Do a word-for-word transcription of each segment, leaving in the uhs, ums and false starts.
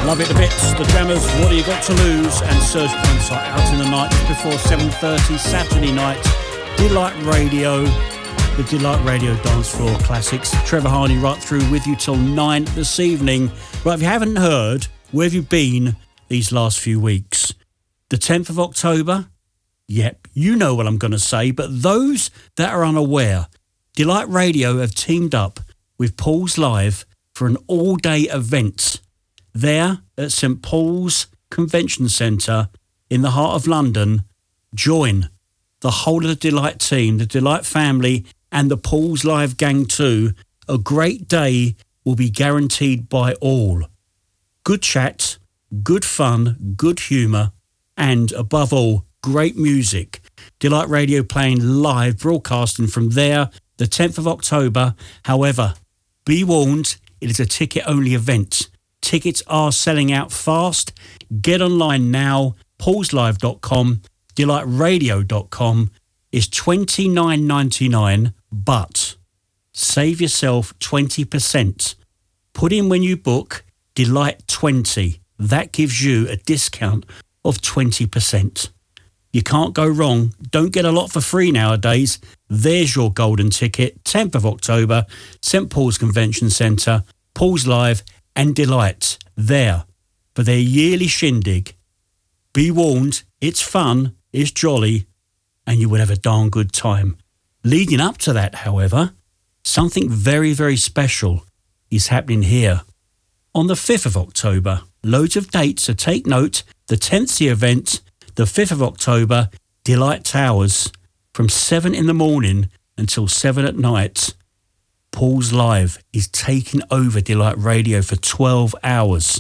Love it a bit. The Jammers, What Do You Got To Lose, and Serge Ponsight out in the night just before seven thirty Saturday night. Delight Radio, the Delight Radio Dance Floor Classics. Trevor Harney right through with you till nine this evening. Right, if you haven't heard, where have you been these last few weeks? The tenth of October? Yep, you know what I'm going to say, but those that are unaware, Delight Radio have teamed up with Paul's Live for an all-day event there at St Paul's Convention Centre in the heart of London. Join the whole of the Delight team, the Delight family and the Paul's Live gang too. A great day will be guaranteed by all. Good chat, good fun, good humour, and above all, great music. Delight Radio playing live, broadcasting from there the tenth of October. However, be warned, it is a ticket-only event. Tickets are selling out fast. Get online now, pauls live dot com, delight radio dot com. It's twenty-nine ninety-nine, but save yourself twenty percent. Put in when you book Delight twenty. That gives you a discount of twenty percent. You can't go wrong. Don't get a lot for free nowadays. There's your golden ticket. tenth of October, St Paul's Convention Centre, Paul's Live and Delight there for their yearly shindig. Be warned, it's fun, it's jolly, and you will have a darn good time. Leading up to that, however, something very, very special is happening here. On the fifth of October, loads of dates, so take note. The tenth's the event, the fifth of October, Delight Towers, from seven in the morning until seven at night. Paul's Live is taking over Delight Radio for twelve hours.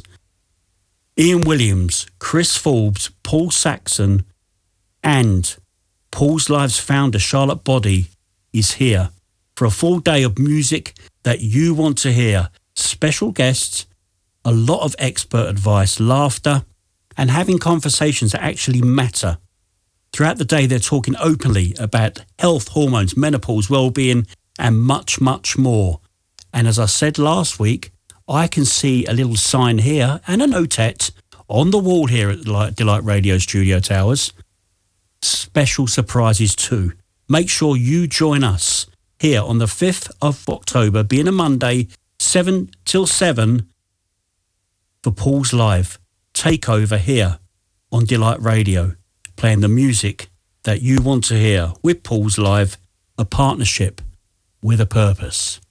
Ian Williams, Chris Forbes, Paul Saxon, and Paul's Live's founder, Charlotte Body, is here for a full day of music that you want to hear. Special guests, a lot of expert advice, laughter, and having conversations that actually matter. Throughout the day, they're talking openly about health, hormones, menopause, well-being, and much, much more. And as I said last week, I can see a little sign here and a notette on the wall here at Delight Radio Studio Towers. Special surprises too. Make sure you join us here on the fifth of October, being a Monday, seven till seven, for Paul's Live takeover here on Delight Radio, playing the music that you want to hear with Paul's Live, a partnership with a purpose.